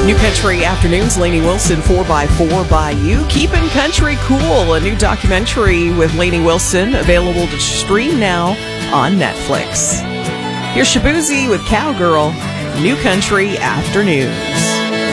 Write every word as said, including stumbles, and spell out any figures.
New Country Afternoons, Lainey Wilson, four by four by you. Keeping Country Cool, a new documentary with Lainey Wilson, available to stream now on Netflix. Here's Shaboozey with Cowgirl, New Country Afternoons.